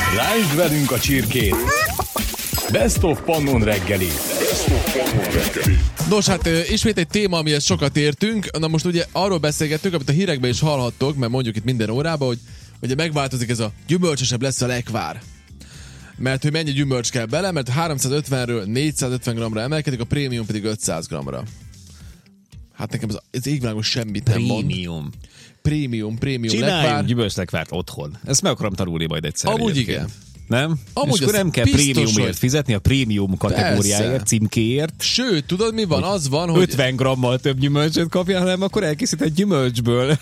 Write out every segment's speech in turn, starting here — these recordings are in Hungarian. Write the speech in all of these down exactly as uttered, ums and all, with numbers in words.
Lásd velünk a csirkét! Best of Pannon reggeli. Nos, hát ismét egy téma, amihez sokat értünk. Na most ugye arról beszélgettünk, amit a hírekben is hallhattok, mert mondjuk itt minden órában, hogy ugye megváltozik ez a gyümölcsösebb lesz a lekvár. Mert hogy mennyi gyümölcs kell bele, mert háromszázötvenről négyszázötven grammra emelkedik, a prémium pedig ötszáz grammra. Hát nekem ez, ez égvilágon semmit nem mond. Prémium. Prémium, prémium Csináljunk lekvár. gyümölcslekvárt otthon. Ezt meg akarom tanulni majd egyszer. Amúgy egyébként. igen. Nem? Amúgy és akkor nem kell prémiumért hogy... fizetni, a prémium kategóriáért, Persze. címkéért. Sőt, tudod mi van? Az van, hogy... ötven grammal több gyümölcsöt kapja, hanem akkor elkészít egy gyümölcsből.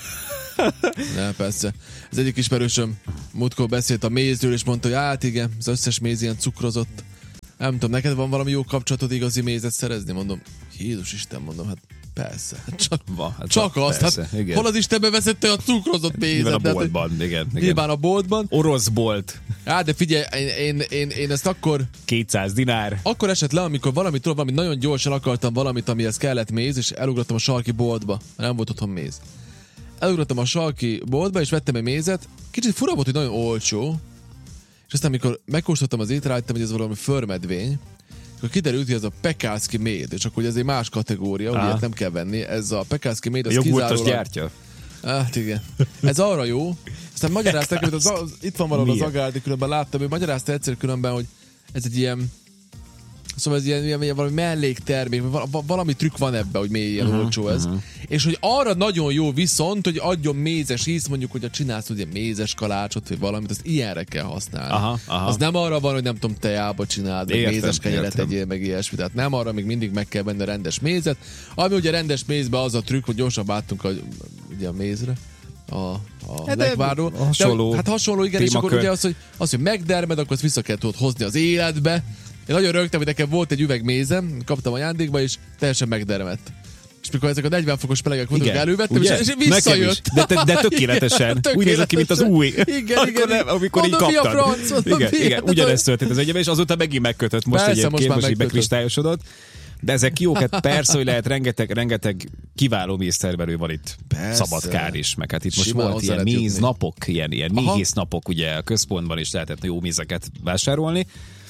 Ne, persze. Az egyik ismerősöm múltkor beszélt a mézről, és mondta, hogy hát igen, az összes méz ilyen cukrozott. Nem tudom, neked van valami jó kapcsolatod igazi mézet szerezni? Mondom, Jézus Isten, mondom, hát persze. Csak, Va, hát csak azt, persze, hát igen. hol az Istenbe veszed te a cukrozott mézet? Nyilván a De hát, boltban, igen, igen. Nyilván a boltban. Orosz bolt, Hát, de figyelj, én, én, én, én ezt akkor, kétszáz dinár. akkor esett le, amikor valamit, tudod, valami nagyon gyorsan akartam valamit, amihez kellett méz, és elugrottam a sarki boltba. Nem volt otthon méz. Elugrottam a sarki boltba, és vettem egy mézet. Kicsit fura volt, hogy nagyon olcsó. És aztán, amikor megkóstoltam az étel, rájöttem, hogy ez valami förmedvény, akkor kiderült, hogy ez a Pekászki méd, és akkor ez egy más kategória, ugye nem kell venni. Ez a Pekászki méd, A az jogurtos kizárólag... gyártya. Hát igen. Ez arra jó. Aztán magyarázták, hogy az, az, itt van valahol az Agárdi, különben láttam, hogy magyarázta egyszer különben, hogy ez egy ilyen, szóval ez ilyen, ilyen, ilyen valami melléktermék, valami trükk van ebben, hogy miért ilyen uh-huh, olcsó ez. Uh-huh. És hogy arra nagyon jó viszont, hogy adjon mézes íz, mondjuk, hogyha csinálsz ugye mézes kalácsot, vagy valamit, azt ilyenre kell használni. Aha, aha. Az nem arra van, hogy nem tudom, tejába csináld, vagy mézes kenyeret tegyél, meg ilyesmi. Tehát nem arra, még mindig meg kell venni a rendes mézet. Ami ugye rendes mézbe az a trükk, hogy gyorsan álltunk a, ugye a mézre. A, a hát lekvárról. Hasonló. De, hát hasonló, igen, és akkor ugye az, hogy, az, hogy megdermed, akkor azt vissza kell tudod hozni az életbe. Én nagyon rögtem, hogy nekem volt egy üveg mézem, kaptam ajándékba, és teljesen megdermett. És mikor ezek a negyven fokos melegek voltak, elővettem, és, és visszajött. De, de, de tökéletesen. Igen, úgy nézett ki, mint az új. Igen, igen. Nem, amikor így kaptad. Mi a franc, mondom, igen, igen, ugyanezt történt az egyébben, és azóta megint megkötött. Most persze, egyébként, most, most így bekristályosodott. De ezek jók, hát persze, hogy lehet rengeteg, rengeteg kiváló méztermelő van itt. Persze. Szabadkán is, meg hát itt most simán volt ilyen méznapok, ilyen, ilyen méhész-napok, ugye a központban is lehetett jó mézeket vásárolni.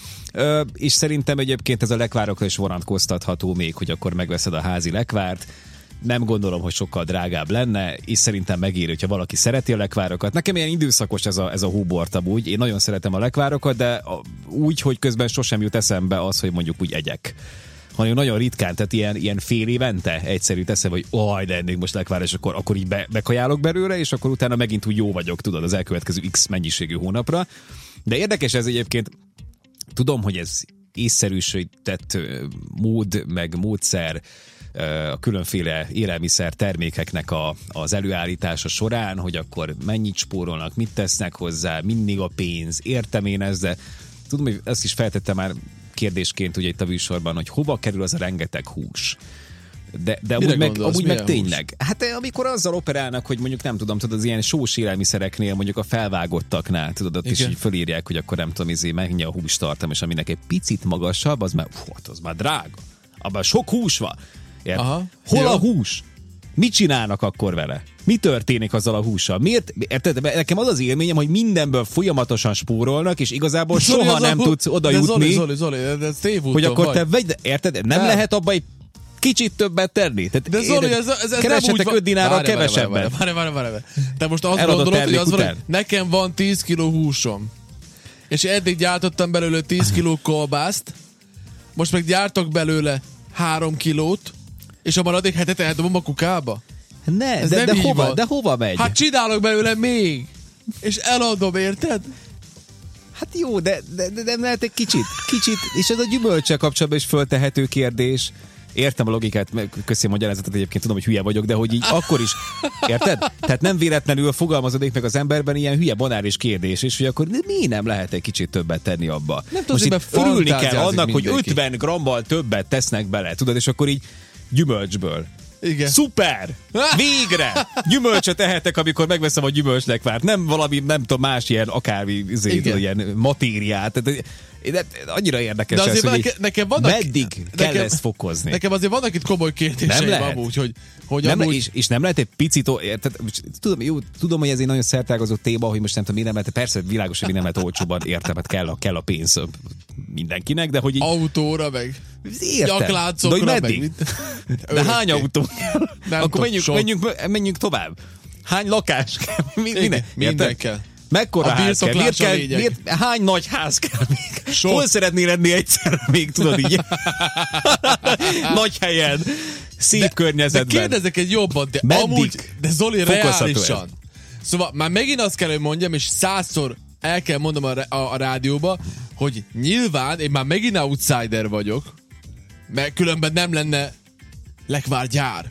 Ö, és szerintem egyébként ez a lekvárokra is vonatkoztatható még, hogy akkor megveszed a házi lekvárt. Nem gondolom, hogy sokkal drágább lenne, és szerintem megéri, hogyha valaki szereti a lekvárokat. Nekem ilyen időszakos ez a, ez a húbort amúgy. Én nagyon szeretem a lekvárokat, de a, úgy, hogy közben sosem jut eszembe az, hogy mondjuk úgy egyek. Hanem nagyon ritkán, tehát ilyen, ilyen fél évente egyszerű teszem, hogy oj, de ennék most lekvár, és akkor, akkor így be, bekajálok belőle, és akkor utána megint úgy jó vagyok, tudod, az elkövetkező X mennyiségű hónapra. De érdekes ez egyébként, tudom, hogy ez észszerűsített mód, meg módszer a különféle élelmiszer termékeknek a, az előállítása során, hogy akkor mennyit spórolnak, mit tesznek hozzá, mindig a pénz, értem én ezt, de tudom, hogy ezt is feltettem már kérdésként ugye itt a műsorban, hogy hova kerül az a rengeteg hús. De, de amúgy meg, amúgy meg tényleg. Hús? Hát amikor azzal operálnak, hogy mondjuk nem tudom, tudod, az ilyen sós élelmiszereknél, mondjuk a felvágottaknál, tudod, ott igen. is így fölírják, hogy akkor nem tudom, izé, mennyi a hústartalom, és aminek egy picit magasabb, az már, hú, az már drága. Abban sok hús van. Aha, hol jó. A hús? Mit csinálnak akkor vele? Mi történik azzal a hússal? Miért? Érted? Nekem az az élményem, hogy mindenből folyamatosan spórolnak, és igazából Zoli, soha nem a... tudsz oda jutni. Zoli, Zoli, Zoli, ez hogy akkor vagy. Te vegy, érted? Nem, nem lehet abba egy kicsit többet tenni. Tehát de Zoli, ez, ez, ez keresetek öt dinárral kevesebbet. Várj, várj, várj. Te most azt gondolod, hogy az van, hogy nekem van tíz kiló húsom. És eddig gyártottam belőle tíz kiló kolbászt, most meg gyártok belőle három kilót, és a maradék hetet eldobom a kukába? Ne, de, de, hova, de hova megy? Hát csinálok belőle még, és eladom, érted? Hát jó, de, de, de nem lehet egy kicsit, kicsit, és ez a gyümölcsel kapcsolatban is föltehető kérdés. Értem a logikát, köszi a magyarázatot, egyébként tudom, hogy hülye vagyok, de hogy így akkor is, érted? Tehát nem véletlenül fogalmazódik meg az emberben ilyen hülye banális kérdés, és hogy akkor miért nem lehet egy kicsit többet tenni abba? Nem most itt örülni kell annak, mindenki. hogy ötven grammal többet tesznek bele, tudod, és akkor így gyümölcsből. Igen. Szuper! Végre! Gyümölcsöt ehetek, amikor megveszem a gyümölcslekvárt. Nem valami, nem tudom, más ilyen akármi zét, ilyen matériát. De, de, de annyira érdekes de ez, hogy neke, nekem vannak, meddig nekem, kell ezt fokozni. Nekem azért vannak itt komoly kérdéseim amúgy, hogy, hogy nem amúgy... le, és, és nem lehet egy picit, érted, tudom, jó, tudom, hogy ez egy nagyon szertágazó téma, hogy most nem tudom, mi nem lehet, persze világos, hogy mi nem lehet olcsóban, értem, hát kell a, kell a pénz mindenkinek, de hogy így... Autóra meg... Értem. Nyakláncokra de meg... Mit? De hány autó kell? Nem Akkor menjünk, sok. menjünk, menjünk tovább. Hány lakás kell? Minden, Igen, minden kell. Mekkora A ház kell? Miért kell miért, hány nagy ház kell még? Sok. Hol szeretnél lenni egyszer még, tudod így? Nagy helyen, szép de, környezetben. De kérdezek egy jobban, de meddig amúgy, de Zoli, reálisan. Ez? Szóval már megint azt kell, hogy mondjam, és százszor el kell mondom a, a, a rádióba, hogy nyilván én már megint outsider vagyok, mert különben nem lenne lekvárgyár.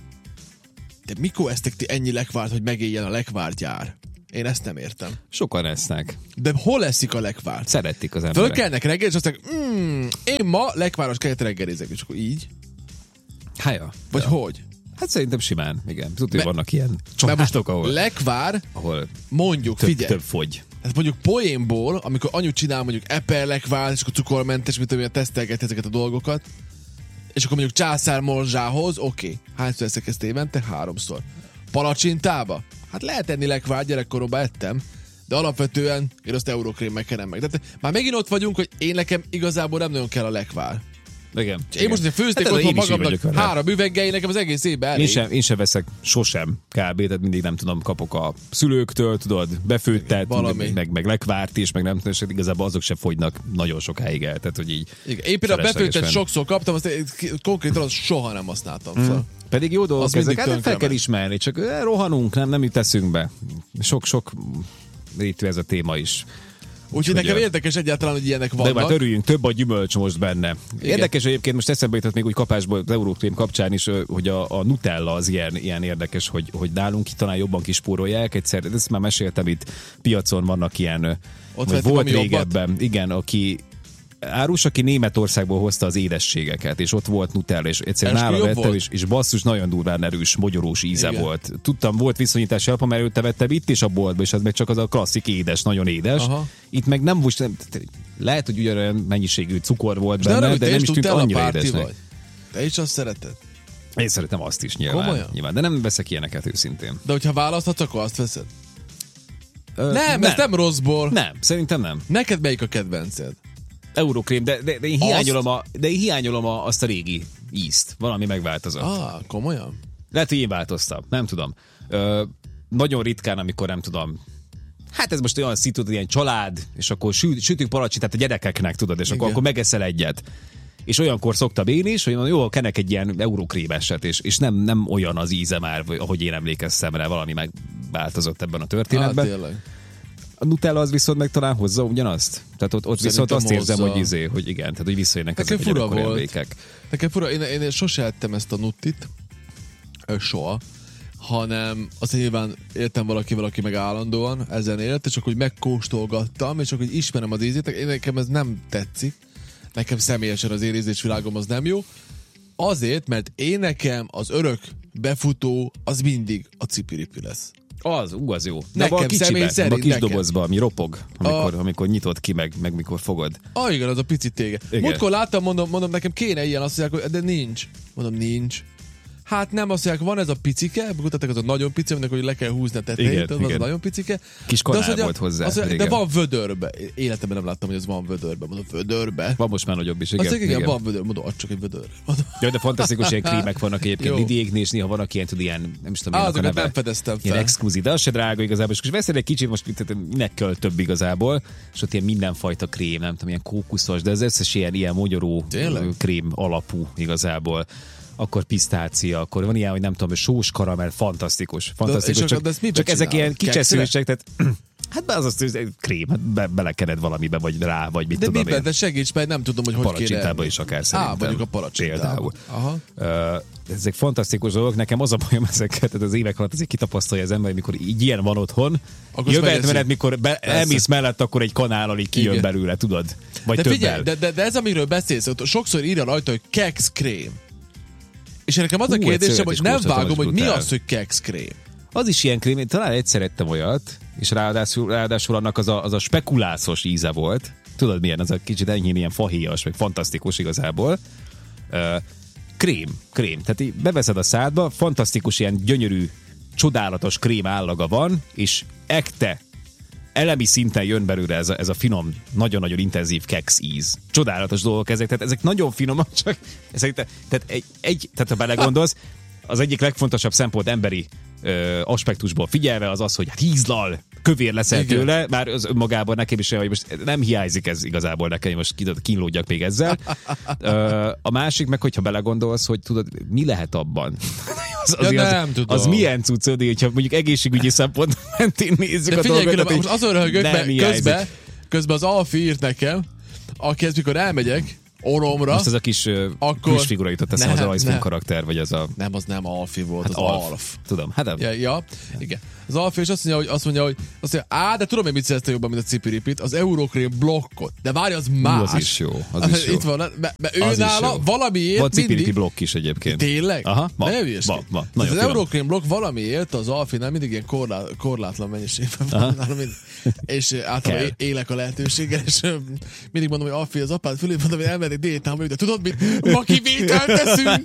De mikor esztek ti ennyi lekvárt, hogy megéljen a lekvárgyár? Én ezt nem értem. Sokan esznek. De hol eszik a lekvárt? Szeretik az emberek. Fölkelnek reggel, és azt mondják, mm, én ma lekváros kellett reggelizek, és akkor így? Hája. Vagy ja. hogy? Hát szerintem simán, igen. Tudod, hogy Me- vannak ilyen családok, ahol... Lekvár, ahol mondjuk, több, figyelj. több fogy. Hát mondjuk poénból, amikor anyu csinál mondjuk Apple lekvárt, és akkor cukormentes, mint amilyen tesztelget ezeket a dolgokat, és akkor mondjuk császár morzsához, oké, okay. Hányszor eszek ezt évente? Háromszor. Palacsintába? Hát lehet enni lekvárt, gyerekkoromban ettem, de alapvetően én azt eurókrémmel kenem meg. Tehát már megint ott vagyunk, hogy én nekem igazából nem nagyon kell a lekvár. Igen. Én igen. Most, hogy főzték hát otthon magamnak három üveggel, én nekem az egész évben elég. Én sem, én sem veszek sosem kb. Tehát mindig nem tudom, kapok a szülőktől, tudod, befőttet, meg, meg, meg lekvárt is, meg nem tudom, és igazából azok sem fogynak nagyon sokáig el. Tehát, hogy így igen. Én például befőttet sokszor kaptam, azt konkrétan azt soha nem használtam fel. Hmm. Pedig jó dolgok ezek, hát fel kell ismerni, csak rohanunk, nem, nem jut eszünkbe. Sok-sok rétű ez a téma is. Úgyhogy nekem a... érdekes egyáltalán, hogy ilyenek vannak. De már örüljünk, több a gyümölcs most benne. Igen. Érdekes egyébként, most eszembe jutott még úgy kapásból az eurókrém kapcsán is, hogy a, a Nutella az ilyen, ilyen érdekes, hogy, hogy nálunk talán jobban kispórolják. Egyszer, ezt már meséltem itt, piacon vannak ilyen, vagy volt régebben, igen, aki árus, aki Németországból hozta az édességeket, és ott volt Nutella, és egyszer nála vettem, és, és basszus, nagyon durván erős, mogyorós íze igen. volt. Tudtam, volt viszonyítási alapom, mert előtte vettem itt is a boltba, és az meg csak az a klasszik édes, nagyon édes. Aha. Itt meg nem most, nem, lehet, hogy ugyanolyan mennyiségű cukor volt benne, de, de nem is tűnt annyira édesnek. Vagy. Te is azt szereted? Én szeretem azt is nyilván, nyilván, de nem veszek ilyeneket őszintén. De hogyha választhatsz, akkor azt veszed? Ö, nem, nem, ez nem rosszból. Nem, szerintem nem. Neked melyik a kedvenced? Eurókrém, de, de, de, én hiányolom a, de én hiányolom a, azt a régi ízt. Valami megváltozott. Ah, komolyan? Lehet, hogy én változtam. Nem tudom. Ö, nagyon ritkán, amikor nem tudom. Hát ez most olyan szitu, ilyen család, és akkor süt, sütünk palacsintát a gyerekeknek, tudod, és akkor, akkor megeszel egyet. És olyankor szoktam én is, hogy jó, kenek egy ilyen eurókrémeset, és, és nem, nem olyan az íze már, ahogy én emlékeztem rá, valami megváltozott ebben a történetben. Ah, tényleg. A Nutella az viszont meg talán hozza ugyanazt. Tehát ott, ott viszont azt érzem, hogy izé, hogy igen, tehát hogy visszajönnek ezek a gyerekkori emlékek. Nekem fura, én, én sose ettem ezt a nuttit, soha, hanem azt nyilván értem valakivel, aki meg állandóan ezen élt, és akkor úgy megkóstolgattam, és akkor úgy ismerem az ízét, én nekem ez nem tetszik, nekem személyesen az én ízlésvilágom az nem jó, azért, mert én nekem az örök befutó az mindig a cipiripi lesz. Az, ú, az jó. De nekem a kicsiben, szerint, a kis nekem. dobozba, ami ropog, amikor, a... amikor nyitod ki, meg, meg mikor fogod. Ah, igen, az a pici tége. Múltkor láttam, mondom, mondom, nekem kéne ilyen, azt mondják, hogy de nincs. Mondom, nincs. Hát nem, azt mondják, van ez a picike, mutatták, az a nagyon pici, aminek, hogy le kell húzni a tetejét, az, az a nagyon picike. Kis kanál de volt hozzá. Mondják, de van vödörbe. Életemben nem láttam, hogy ez van vödörbe. Mondom, vödörbe. Van most már nagyobb is, igen. Azt igen, igen, van vödör. Mondom, ad csak egy vödör. Ja, de fantasztikus ilyen krémek vannak egyébként. Lidiéknél, és néha vannak ilyen, tud, ilyen, nem is tudom, ah, azokat nem fedeztem fel. Ilyen exkluzív, de az se drága igazából. És veszed egy kicsit, most minek kell több igazából, és ott ilyen mindenfajta krém, nem tudom, ilyen kókuszos, de az összes ilyen, ilyen mogyoró krém alapú igazából. Akkor pisztácia, akkor van ilyen, hogy nem tudom, sós karamell, fantasztikus. Fantasztikus, de, csak, de csak ezek ilyen kicseszülések, tehát hát be az az, hogy krém, hát be, belekened valamibe, vagy rá, vagy mit de tudom miben, de segíts, mert nem tudom, hogy hogy kéne. Palacsintába is akár szerintem. Á, mondjuk a palacsintába. Aha. Uh, ezek fantasztikus dolgok. Nekem az a bajom ezeket, az évek alatt azért kitapasztalja az ember, mikor így ilyen van otthon. Jövetmenet, mikor be, elmész mellett, akkor egy kanállal így kijön igen. belőle, tudod? Vagy de többel. Figyelj, de, de, de ez, amiről beszélsz, sokszor írja rajta, hogy keks krém. És nekem az Hú, a kérdésem, hogy nem szövetes vágom, hogy mi brutál. az, hogy kekszkrém. Az is ilyen krém, én talán egyszer ettem olyat, és ráadásul, ráadásul annak az a, az a spekulászos íze volt. Tudod milyen, az a kicsit enyhén ilyen fahéjas, meg fantasztikus igazából. Uh, krém, krém. Tehát így beveszed a szádba, fantasztikus, ilyen gyönyörű, csodálatos krém állaga van, és ekte, elemi szinten jön belőle ez a, ez a finom, nagyon-nagyon intenzív keksz íz. Csodálatos dolgok ezek, tehát ezek nagyon finomak, csak ezek, tehát, egy, egy, tehát ha belegondolsz, az egyik legfontosabb szempont emberi ö, aspektusból figyelve az az, hogy hát hízlal, kövér leszel Igen. tőle, már az önmagában nekem is olyan, hogy most nem hiányzik ez igazából nekem, hogy most kínlódjak még ezzel. Ö, a másik meg, hogyha belegondolsz, hogy tudod, mi lehet abban? Az, az, Ja, az, nem az, tudom. az milyen cuccod, hogyha mondjuk egészségügyi szempont mentén nézzük De a figyelj, dolgokat. különben, most azon röhögök, nem mert hiányzik. közben, közben az Alfi írt nekem, akihez mikor elmegyek, oromra, Most ez a kis uh, Akkor- külsfigura jutott eszem, az Nem, a rajzfilm nem. karakter, vagy az a... nem, az nem Alfi volt, Hát az Alf. Alf. Tudom, hát Ja, ja, igen. Az Alfi és azt mondja, hogy, azt mondja, hogy azt mondja, á, de tudom, hogy mit szerezte jobban, mint a cipiripit, az Eurokrém blokkot. De várj, az más. az is jó, az is jó. Itt van, mert, mert ő Az is nála jó. valamiért Van cipiripi mindig... blokk is egyébként. Tényleg? Aha, van, Ne hülyeskedj. van, van. Tehát Nagyon az finom. Eurokrém blokk valamiért az Alfinál mindig ilyen korlát, korlátlan mennyiségben van. nála mind- És általában Kell. é- élek a lehetőséggel, és ö, mindig mondom, hogy Alfi, az apád fölé mondom, hogy elmennék diétám, de tudod mit? Ma kivételt teszünk!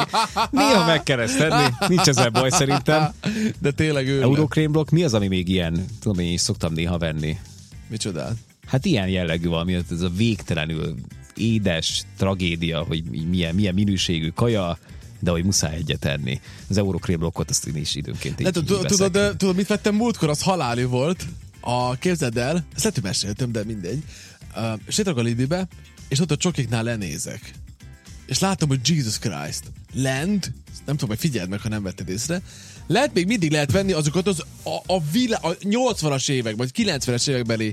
Néha meg kell ezt tenni, nincs ezzel baj szerintem. De tényleg ő. Eurokrém blokk, mi az, ami még ilyen, tudom, én is szoktam néha venni. Micsodát? Hát ilyen jellegű valami, ez a végtelenül édes tragédia, hogy milyen, milyen minőségű kaja, de hogy muszáj egyet enni. Az Eurokrém blokkot azt én is időnként így, Ne, így tudod, veszek. tudod, tudod, mit vettem múltkor? Az haláli volt. A, képzeld el, ezt lehet, hogy meséltem, de mindegy. Uh, sétálok a Lidl-be, és ott a csokiknál lenézek. És látom, hogy Jesus Christ. Lent, nem tudom, hogy figyeld meg, ha nem vetted észre, lehet még mindig lehet venni azokat az a, a, vilá, a nyolcvanas évek, vagy kilencvenes évekbeli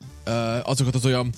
uh, azokat az olyan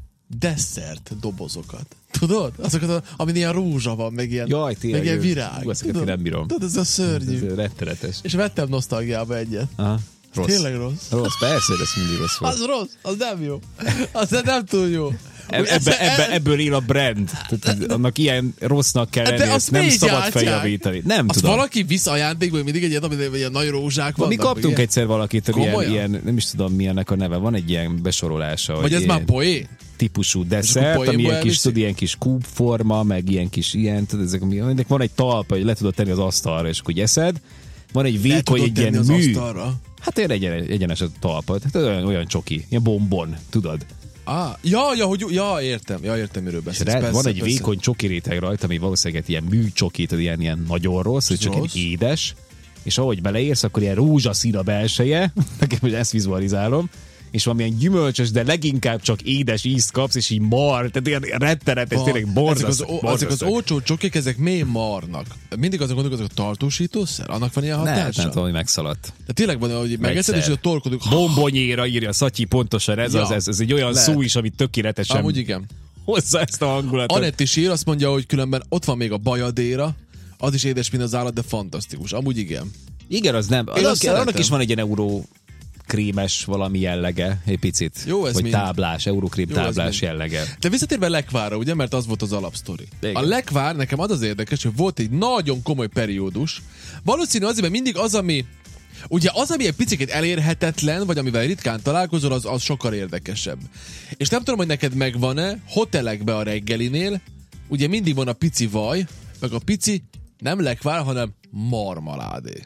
desszert dobozokat. Tudod? Azokat, a, amin ilyen rózsa van, meg ilyen, Jaj, tényleg, meg ilyen ő- virág. hú, ezeket Tudod? én nem bírom. Tudod, ez a szörnyű. Ez rettenetes. És vettem nosztalgiába egyet. Aha, rossz. Tényleg rossz. Rossz, persze, de ez mindig rossz volt. Az rossz, az nem jó. Az nem túl jó. Eb- ebbe, ebbe, ebből él a brand. Tehát, annak ilyen rossznak kell lenni, De ezt azt nem még szabad gyártják. feljavítani. Nem azt tudom. valaki visz ajándékból mindig egy ilyet, amiben ilyen nagy rózsák Mi vannak. kaptunk ugye? egyszer valakit, ilyen, Komolyan? ilyen, nem is tudom milyennek a neve, van egy ilyen besorolása. Vagy hogy ez ilyen már poé? típusú akkor desszert, poénból ami ilyen kis, elviszik? tudod, ilyen kis kúbforma, meg ilyen kis ilyen, tudod, ezek, ennek van egy talpa, hogy le tudod tenni az asztalra, és akkor úgy eszed. Van egy Le vékony, tudod egy ilyen tenni az mű. asztalra? Hát ilyen egyen, egyenes a talpa, tehát olyan, olyan csoki, ilyen bombon, tudod. Ah, ja, ja, hogy, ja, értem, ja, értem, miről És beszélsz. rá, Persze, van egy persze. vékony csoki réteg rajta, ami valószínűleg egy ilyen műcsoki, tudod, ilyen, ilyen nagyon rossz, hogy csak rossz. egy édes, és ahogy beleérsz, akkor ilyen rózsaszín a belseje, nekem most ezt vizualizálom, és valamilyen gyümölcsös, de leginkább csak édes ízt kapsz, és így mar, tehát ilyen rettenetes, tényleg ezek az, borzasztó. ó- ezek az olcsó csokik, ezek mély marnak. Mindig azon gondolkozok, hogy a tartósítószer? Annak van ilyen Nem, hatása? nem tudom, hogy megszaladt. De tényleg van, hogy megeszed, és Egyszer. a torkodunk. Bombonyéra írja Szatyi pontosan, ez, Ja. az, ez, ez egy olyan Lehet. szó is, amit tökéletesen Amúgy igen. hozza ezt a hangulatot. Anett is ír, azt mondja, hogy különben ott van még a bajadéra, az is édes, mint az állat, de fantasztikus. Amúgy igen. Igen, az nem. Én Annak, azt szeretem. annak is van egy ilyen euró krémes valami jellege, egy picit. Jó ez Vagy mind. táblás, eurókrém Jó ez táblás mind. jellege. De visszatérve Lekvárra, ugye, mert az volt az alapsztori. Igen. A Lekvár nekem az az érdekes, hogy volt egy nagyon komoly periódus. Valószínű azért, mert mindig az, ami ugye az, ami egy picit elérhetetlen, vagy amivel ritkán találkozol, az, az sokkal érdekesebb. És nem tudom, hogy neked megvan-e, hotelekbe a reggelinél, ugye mindig van a pici vaj, meg a pici nem Lekvár, hanem marmaládé.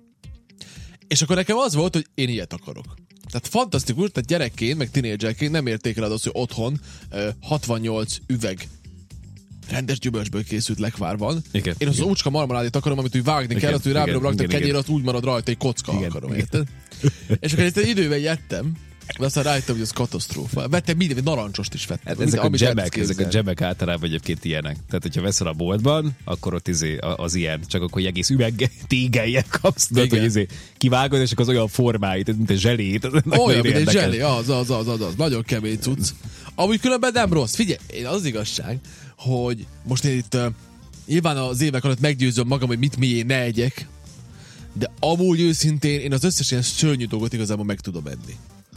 És akkor nekem az volt, hogy én ilyet akarok. Tehát fantasztikus, tehát gyerekként, meg tinédzserként nem érték el az, hogy otthon ö, hatvannyolc üveg rendes gyümölcsből készült lekvár van. Igen, Én az igen. úcska marmaládét akarom, amit úgy vágni Igen, kell, azt úgy igen, rábírom rakni a igen, kenyér, igen. azt úgy marad rajta, egy kocka Igen, akarom, igen. érted? És akkor ezt egy időben jettem, de aztán rájöttem, hogy ez katasztrófa. Vettem minden, narancsost is vettem. Hát Minden, ezek a amit lehet dzsemek, ezek a képzelni. dzsemek általában egyébként ilyenek. Tehát, hogyha veszel a boltban, akkor ott izé az ilyen, csak akkor egy egész üveg tégellyel kapsz, tudod, Igen. hogy izé kivágod, és akkor az olyan formáit, mint egy zselét. Olyan, mint egy zselé, az, az, az, az, az, nagyon kemény cucc. Amúgy különben nem rossz. Figyelj, én az igazság, hogy most én itt uh, nyilván az évek alatt meggyőzöm magam, hogy mit mié ne egyek, de amúgy őszintén én az összes ilyen szörnyű dolgot igazából meg tudom enni.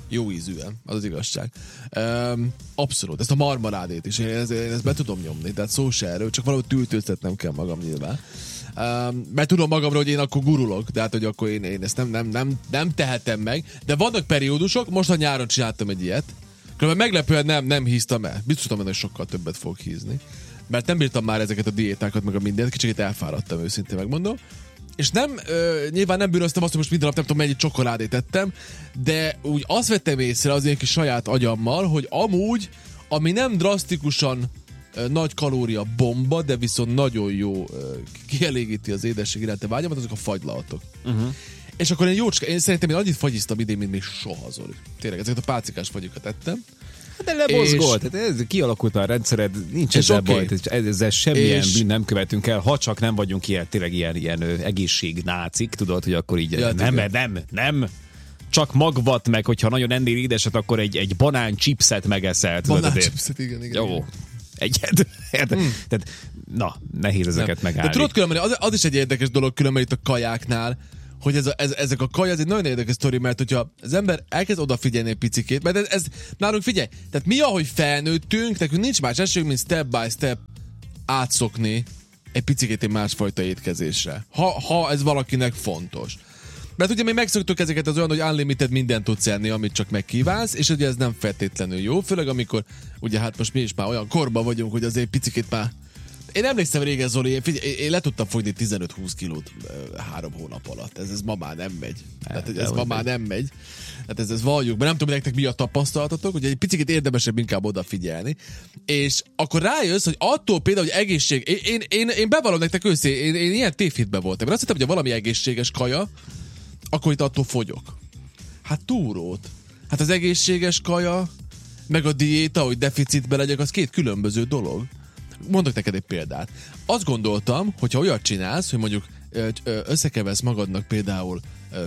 Jó ízűen, az az igazság. Um, abszolút, ezt a marmarádét is, én ezt, én ezt be tudom nyomni, tehát szó se erről, csak valahogy tültőztetnem kell magam nyilván. Um, mert tudom magamra, hogy én akkor gurulok, de hát, hogy akkor én, én ezt nem, nem, nem, nem tehetem meg, de vannak periódusok, most a nyáron csináltam egy ilyet, különben meglepően nem, nem híztam el. Biztos tudom, hogy sokkal többet fog hízni. Mert nem bírtam már ezeket a diétákat, meg a mindent, kicsit elfáradtam, őszintén megmondom. És nem, ö, nyilván nem bűröztem azt, hogy most minden nap nem tudom mennyi csokoládét ettem, de úgy azt vettem észre az én kis saját agyammal, hogy amúgy, ami nem drasztikusan ö, nagy kalória bomba, de viszont nagyon jó ö, kielégíti az édesség iránti vágyamat, azok a fagylaltok. Uh-huh. És akkor én jócska, én szerintem én annyit fagyiztam idén, mint még soha, Zoli. Tényleg, ezeket a pácikás fagyokat ettem. De lebozgolt, és... ez kialakult a rendszered, nincs ezzel okay. baj, ezzel semmilyen és... nem követünk el, ha csak nem vagyunk ilyen, tényleg ilyen, ilyen egészségnácik, tudod, hogy akkor így ja, nem, nem, nem, nem, csak magvat meg, hogyha nagyon ennél édeset, akkor egy, egy banán chipset megeszel. Banán chipset, igen, igen. Jó, egyet. Hmm. Tehát, na, nehéz ezeket nem. megállni. De tudod különben, az, az is egy érdekes dolog különben itt a kajáknál, hogy ez a, ez, ezek a kaj, ez egy nagyon érdekes sztori, mert hogyha az ember elkezd odafigyelni egy picikét, mert ez, ez nálunk figyelj, tehát mi ahogy felnőttünk, nekünk nincs más esélyünk, mint step by step átszokni egy picikét egy másfajta étkezésre. Ha, ha ez valakinek fontos. Mert ugye mi megszoktuk ezeket az olyan, hogy unlimited mindent tudsz enni, amit csak megkívánsz, és ugye ez nem feltétlenül jó, főleg amikor, ugye hát most mi is már olyan korban vagyunk, hogy azért picikét már. Én emlékszem régen, Zoli, figyelj, én le tudtam fogyni tizenöt-húsz kilót három hónap alatt. Ez, ez ma már nem megy. Tehát, ez ma már nem megy. Tehát ez, ez valljuk, mert nem tudom, nektek mi a tapasztalatotok, hogy egy picit érdemesebb inkább odafigyelni. És akkor rájössz, hogy attól például, hogy egészség... Én, én, én, én bevallom nektek őszé, én, én ilyen tévhitben voltam. Mert azt hittem, hogy ha valami egészséges kaja, akkor itt attól fogyok. Hát túrót. Hát az egészséges kaja, meg a diéta, hogy deficitben legyek, az két különböző dolog. Mondok neked egy példát. Azt gondoltam, hogyha olyat csinálsz, hogy mondjuk összekevesz magadnak például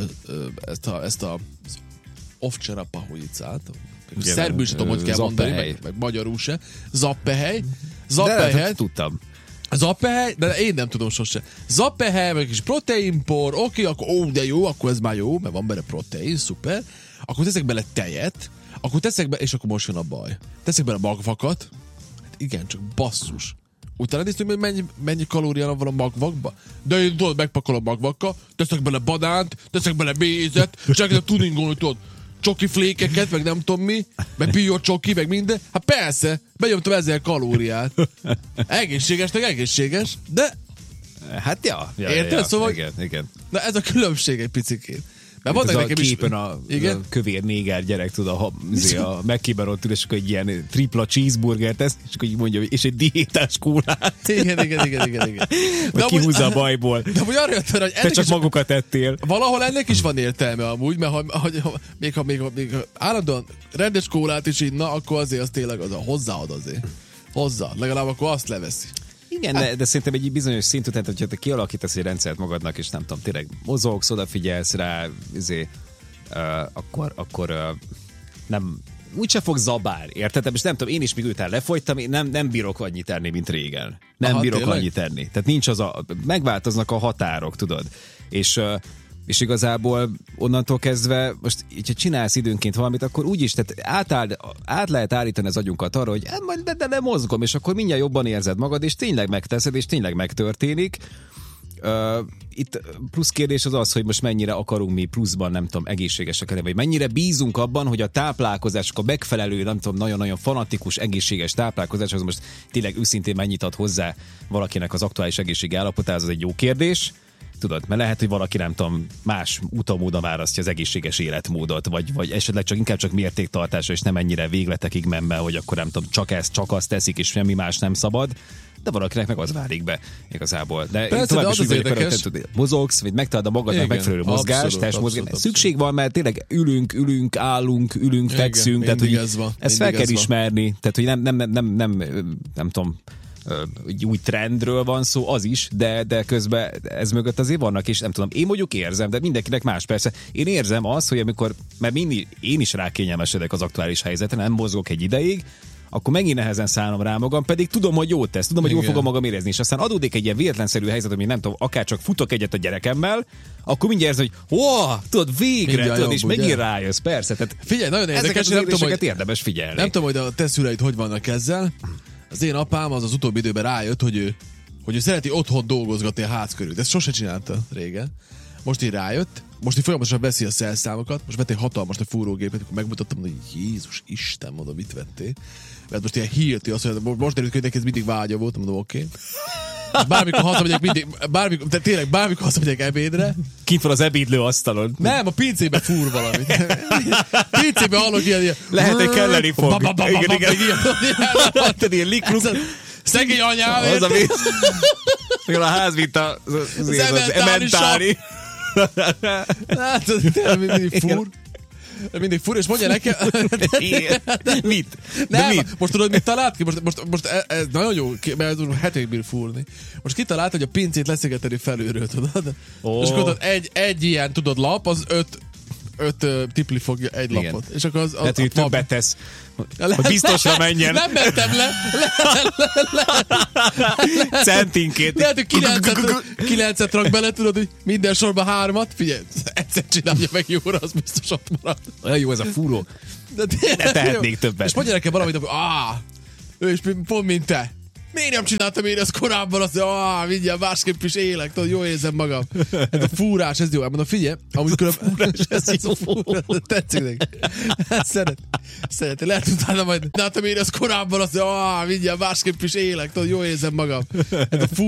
ezt a, ezt a ovcsera pahujicát, szerbül sem tudom, hogy kell mondani, meg, meg magyarul se, zappehely, zappehely, tudtam. Zappehely, de én nem tudom sose. Zappehely, meg kis proteinpor, oké, akkor ó, de jó, akkor ez már jó, mert van benne protein, szuper. Akkor teszek bele tejet, akkor teszek bele, és akkor most jön a baj. Teszek bele magvakat, igen, csak basszus. Utána néztünk, hogy mennyi, mennyi kalória van a magvakba. De én tudod, megpakolom magvakkal, teszek bele banánt, teszek bele mézet, és elkezdem tuningolni, tudod, csoki flékeket, meg nem tudom mi, meg bio csoki, meg minden. Hát persze, benyomtam ezer kalóriát. Egészségesnek egészséges, de... Hát ja. ja érted? Ja, szóval, igen, igen. Na ez a különbség egy picikét. Mert vannak nekem is... képen a, a kövér néger gyerek, tud, a, a Mac-ben ott ül, és akkor egy ilyen tripla cheeseburger tesz, és akkor így mondja, és egy diétás kólát. Igen, igen, igen, igen, igen. Vagy kihúzza a bajból. De hogy arra jöttem, hogy te csak is, magukat ettél. Valahol ennek is van értelme amúgy, mert ha, ha, ha, még, ha, még, ha, még ha állandóan rendes kólát is inna, akkor azért az tényleg az a hozzáad azért. Hozzá. Legalább akkor azt leveszi. Igen, de, de szerintem egy bizonyos szint után, hogyha te kialakítasz egy rendszert magadnak, és nem tudom, tényleg mozogsz, odafigyelsz rá, azért, uh, akkor, akkor uh, nem, úgyse fog zabálni, érted? És nem tudom, én is még után lefogytam, én nem, nem bírok annyit tenni, mint régen. Nem Aha, bírok tényleg? annyit tenni. Tehát nincs az a, megváltoznak a határok, tudod. És uh, és igazából onnantól kezdve, most, ha csinálsz időnként valamit, akkor úgyis, tehát átáll, át lehet állítani az agyunkat arra, hogy de, de nem mozgom, és akkor mindjárt jobban érzed magad, és tényleg megteszed, és tényleg megtörténik. Uh, itt plusz kérdés az az, hogy most mennyire akarunk mi pluszban, nem tudom, egészségesek lenni, vagy mennyire bízunk abban, hogy a táplálkozás, a megfelelő, nem tudom, nagyon-nagyon fanatikus, egészséges táplálkozás, az most tényleg őszintén mennyit ad hozzá valakinek az aktuális egészségi állapotához, az egy jó kérdés. Tudod, mert lehet, hogy valaki nem tudom, más utamódon választja az egészséges életmódot, vagy, vagy esetleg csak inkább csak mértéktartásra, és nem ennyire végletekig menve, hogy akkor nem tudom, csak ezt, csak azt teszik, és semmi más nem szabad. De valakinek meg az válik be igazából. De persze, tovább de is úgy vagyok, hogy mozogsz, vagy megtalálod a magadnak megfelelő mozgást, testmozgást. Szükség van, mert tényleg ülünk, ülünk, állunk, ülünk, igen, fekszünk. Tehát, hogy ez van, ezt fel kell ismerni. Tehát, hogy nem, nem, nem, nem, nem, nem, nem tudom, egy új trendről van szó, az is, de, de közben ez mögött azért vannak, és nem tudom, én mondjuk érzem, de mindenkinek más persze. Én érzem azt, hogy amikor, mert mindig, én is rákényelmesedek az aktuális helyzetre, nem mozgok egy ideig, akkor megint nehezen szállom rá magam, pedig tudom, hogy jót tesz, tudom, hogy Igen. jól fogom magam érezni, és aztán adódik egy ilyen véletlenszerű helyzet, hogy nem tudom, akár csak futok egyet a gyerekemmel, akkor mindjárt érzem, hogy ó, tudod, végre, Mindjárt tudod, jobb, és ugye? megint rájössz, persze. Tehát Figyelj, nagyon ezeket érdekes, az nem tudom, érzéseket hogy, érdemes figyelni. nem tudom, hogy a te szüleid hogy vannak ezzel. Az én apám az az utóbbi időben rájött, hogy ő, hogy ő szereti otthon dolgozgatni a ház körül. Ezt sose csinálta régen. Most így rájött, most így folyamatosan veszi a szelszámokat, most vett egy hatalmas nagy fúrógépet, akkor megmutattam, hogy Jézus Isten, mondom, mit vettél. Mert most ilyen hírti azt, hogy most derült, hogy neki ez mindig vágya volt, mondom, oké. Okay. Bármikor hazamegyek, mindig, bármikor, de tényleg bármikor hazamegyek ebédre. Kint van az ebédlő asztalon. Nem, a pincébe fúr valamit. Pincébe hallok ilyen, ilyen Lehet, hogy kelleni fog. Ba, ba, ba, ba, Igen, ba, igen. igen. Tudod, ilyen likluk. Szegény anyám, Az, ami... Jól a ház, mint az, az, az, az ementári. Látod, tényleg mindig fúr. Mindig fúr, és mondja nekem... Mit? Nem, De mit? most tudod, mit talált ki? Most, most, most ez, ez nagyon jó, mert ez hetekig bír fúrni. Most kitalált, hogy a pincét leszigeteli felülről, tudod? Oh. És akkor tudod, egy, egy ilyen, tudod, lap, az öt, öt uh, tipli fogja egy Igen. lapot. És akkor az... az Lehet, hogy a, többet tesz. Le, Hogy biztosra le, menjen. Nem mentem le. le, le, le. Centinként. Lehet, hogy kilencet, kilencet rak bele, tudod, hogy minden sorban hármat. Figyelj, egyszer csinálja meg jóra, az biztos ott marad. Olyan jó ez a fúró. De tényleg, Ne tehetnék jó. többet. És mondja nekem valamit, hogy áh, ő is pont mint te. Miért nem csináltam én ezt korábban? Azt mondja, ah, mindjárt másképp is élek, tudod, jól érzem magam. Ez a fúrás, ez jó. Mondom, figyelj, amúgy különben... Fúrás, ez jó. Tetszik neki. Szeret. Szeret. Lehet utána majd... Csináltam én ezt korábban, azt mondja, ah, mindjárt másképp is élek, tudod, jól érzem magam. Ez a fú